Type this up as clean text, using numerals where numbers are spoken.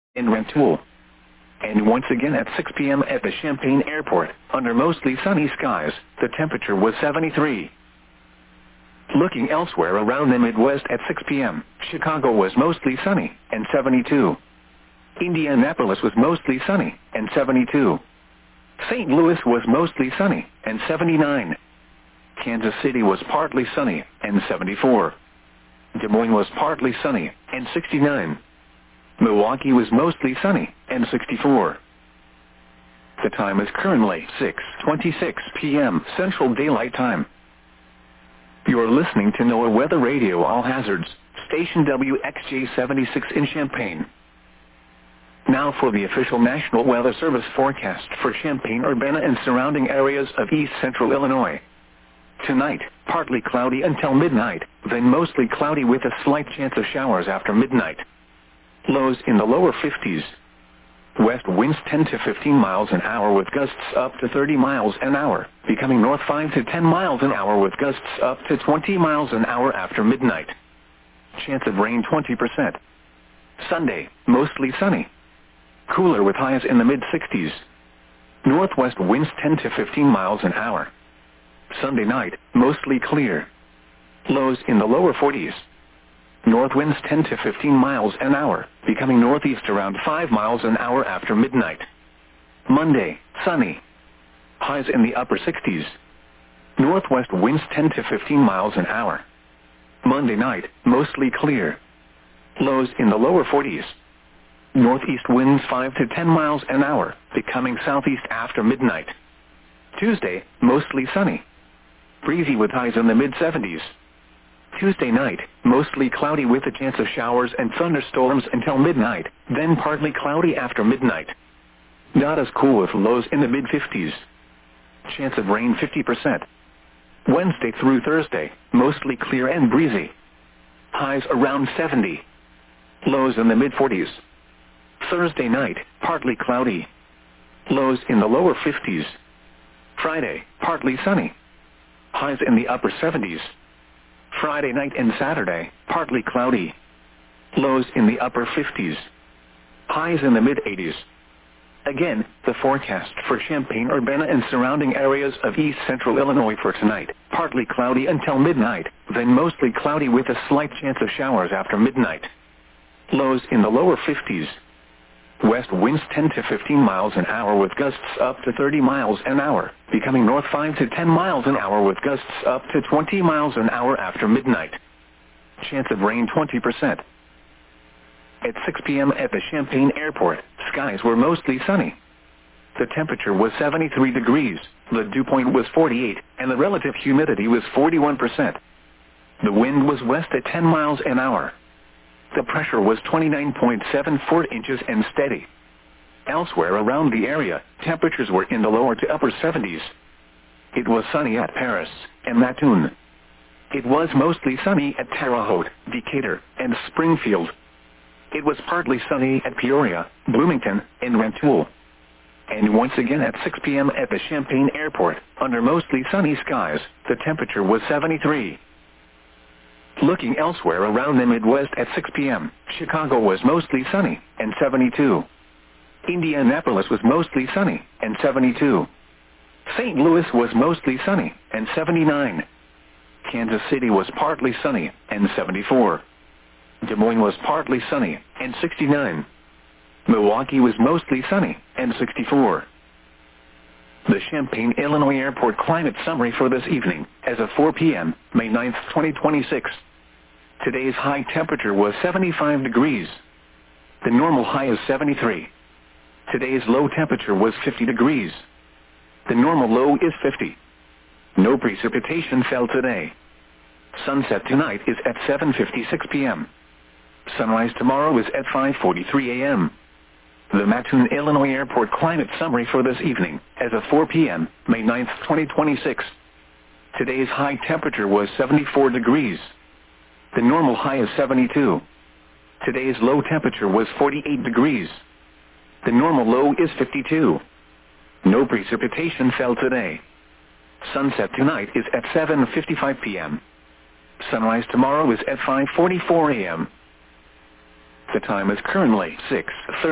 in Rantoul. And once again at 6 p.m. at the Champaign Airport, under mostly sunny skies, the temperature was 73. Looking elsewhere around the Midwest at 6 p.m., Chicago was mostly sunny, and 72. Indianapolis was mostly sunny, and 72. St. Louis was mostly sunny, and 79. Kansas City was partly sunny, and 74. Des Moines was partly sunny, and 69. Milwaukee was mostly sunny, and 64. The time is currently 6:26 p.m. Central Daylight Time. You are listening to NOAA Weather Radio All Hazards, station WXJ-76 in Champaign. Now for the official National Weather Service forecast for Champaign-Urbana and surrounding areas of east central Illinois. Tonight, partly cloudy until midnight, then mostly cloudy with a slight chance of showers after midnight. Lows in the lower 50s. West winds 10 to 15 miles an hour with gusts up to 30 miles an hour, becoming north 5 to 10 miles an hour with gusts up to 20 miles an hour after midnight. Chance of rain 20%. Sunday, mostly sunny. Cooler with highs in the mid-60s. Northwest winds 10 to 15 miles an hour. Sunday night, mostly clear. Lows in the lower 40s. North winds 10 to 15 miles an hour, becoming northeast around 5 miles an hour after midnight. Monday, sunny. Highs in the upper 60s. Northwest winds 10 to 15 miles an hour. Monday night, mostly clear. Lows in the lower 40s. Northeast winds 5 to 10 miles an hour, becoming southeast after midnight. Tuesday, mostly sunny. Breezy with highs in the mid-70s. Tuesday night, mostly cloudy with a chance of showers and thunderstorms until midnight, then partly cloudy after midnight. Not as cool with lows in the mid-50s. Chance of rain 50%. Wednesday through Thursday, mostly clear and breezy. Highs around 70. Lows in the mid-40s. Thursday night, partly cloudy. Lows in the lower 50s. Friday, partly sunny. Highs in the upper 70s. Friday night and Saturday, partly cloudy. Lows in the upper 50s. Highs in the mid-80s. Again, the forecast for Champaign-Urbana and surrounding areas of east central Illinois for tonight. Partly cloudy until midnight, then mostly cloudy with a slight chance of showers after midnight. Lows in the lower 50s. West winds 10 to 15 miles an hour with gusts up to 30 miles an hour, becoming north 5 to 10 miles an hour with gusts up to 20 miles an hour after midnight. Chance of rain 20%. At 6 p.m. at the Champaign Airport, skies were mostly sunny. The temperature was 73 degrees, the dew point was 48, and the relative humidity was 41%. The wind was west at 10 miles an hour. The pressure was 29.74 inches and steady. Elsewhere around the area, temperatures were in the lower to upper 70s. It was sunny at Paris and Mattoon. It was mostly sunny at Terre Haute, Decatur, and Springfield. It was partly sunny at Peoria, Bloomington, and Rantoul. And once again at 6 p.m. at the Champaign Airport, under mostly sunny skies, the temperature was 73. Looking elsewhere around the Midwest at 6 p.m., Chicago was mostly sunny, and 72. Indianapolis was mostly sunny, and 72. St. Louis was mostly sunny, and 79. Kansas City was partly sunny, and 74. Des Moines was partly sunny, and 69. Milwaukee was mostly sunny, and 64. The Champaign, Illinois Airport climate summary for this evening, as of 4 p.m., May 9, 2026. Today's high temperature was 75 degrees. The normal high is 73. Today's low temperature was 50 degrees. The normal low is 50. No precipitation fell today. Sunset tonight is at 7:56 p.m. Sunrise tomorrow is at 5:43 a.m. The Mattoon, Illinois Airport climate summary for this evening, as of 4 p.m., May 9, 2026. Today's high temperature was 74 degrees. The normal high is 72. Today's low temperature was 48 degrees. The normal low is 52. No precipitation fell today. Sunset tonight is at 7:55 p.m. Sunrise tomorrow is at 5:44 a.m. The time is currently 6:30.